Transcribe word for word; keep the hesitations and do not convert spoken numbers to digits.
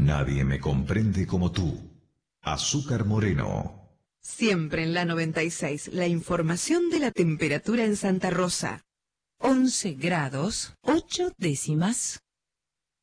Nadie me comprende como tú. Azúcar Moreno. Siempre en la noventa y seis, la información de la temperatura en Santa Rosa. once grados, ocho décimas.